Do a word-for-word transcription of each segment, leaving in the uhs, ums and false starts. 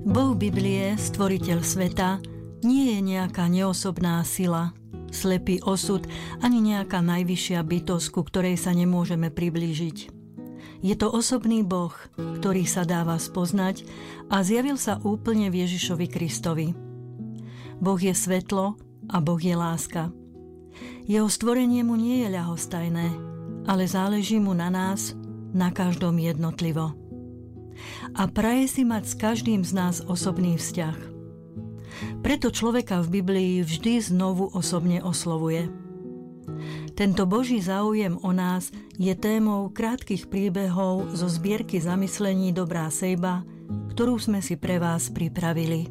Boh Biblie, stvoriteľ sveta, nie je nejaká neosobná sila, slepý osud ani nejaká najvyššia bytosť, ku ktorej sa nemôžeme priblížiť. Je to osobný Boh, ktorý sa dáva spoznať a zjavil sa úplne v Ježišovi Kristovi. Boh je svetlo a Boh je láska. Jeho stvorenie mu nie je ľahostajné, ale záleží mu na nás, na každom jednotlivo. A praje si mať s každým z nás osobný vzťah. Preto človeka v Biblii vždy znovu osobne oslovuje. Tento Boží záujem o nás je témou krátkych príbehov zo zbierky zamyslení Dobrá sejba, ktorú sme si pre vás pripravili.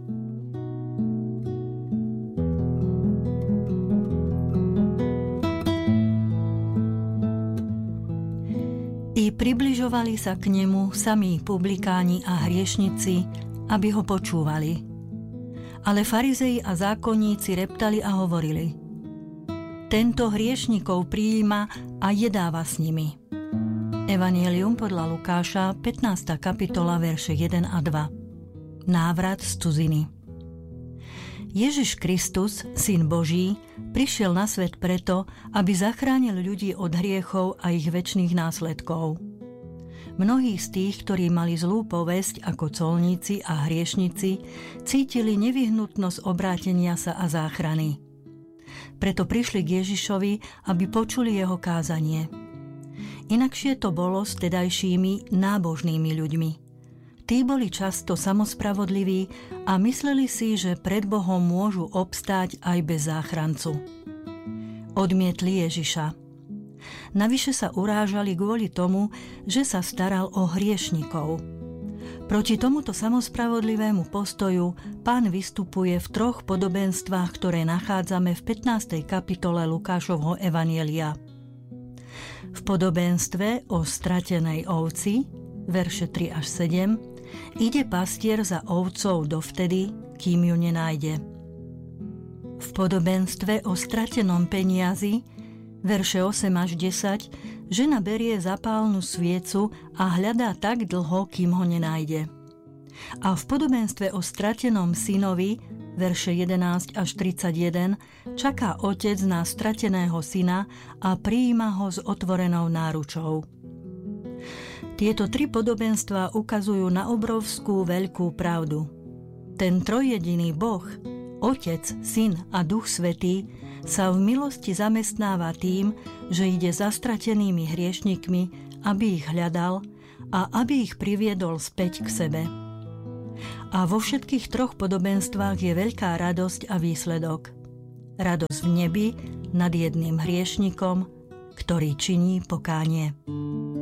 I približovali sa k nemu samí publikáni a hriešnici, aby ho počúvali. Ale farizei a zákonníci reptali a hovorili: Tento hriešnikov prijíma a jedáva s nimi. Evanjelium podľa Lukáša, pätnásta kapitola, verše jeden a dva. Návrat z cudziny. Ježiš Kristus, Syn Boží, prišiel na svet preto, aby zachránil ľudí od hriechov a ich večných následkov. Mnohí z tých, ktorí mali zlú povesť ako colníci a hriešnici, cítili nevyhnutnosť obrátenia sa a záchrany. Preto prišli k Ježišovi, aby počuli jeho kázanie. Inakšie to bolo s tedajšími nábožnými ľuďmi. Tí boli často samospravodliví a mysleli si, že pred Bohom môžu obstáť aj bez záchrancu. Odmietli Ježiša. Navyše sa urážali kvôli tomu, že sa staral o hriešnikov. Proti tomuto samospravodlivému postoju Pán vystupuje v troch podobenstvách, ktoré nachádzame v pätnástej kapitole Lukášovho evanjelia. V podobenstve o stratenej ovci, verše tri až sedem, ide pastier za ovcou dovtedy, kým ju nenájde. V podobenstve o stratenom peniazi, verše osem až desať, žena berie zapálnu sviecu a hľadá tak dlho, kým ho nenájde. A v podobenstve o stratenom synovi, verše jedenásť až tridsaťjeden, čaká otec na strateného syna a prijíma ho s otvorenou náručou. Tieto tri podobenstvá ukazujú na obrovskú veľkú pravdu. Ten trojjediný Boh, Otec, Syn a Duch Svätý, sa v milosti zamestnáva tým, že ide za stratenými hriešnikmi, aby ich hľadal a aby ich priviedol späť k sebe. A vo všetkých troch podobenstvách je veľká radosť a výsledok. Radosť v nebi nad jedným hriešnikom, ktorý činí pokánie.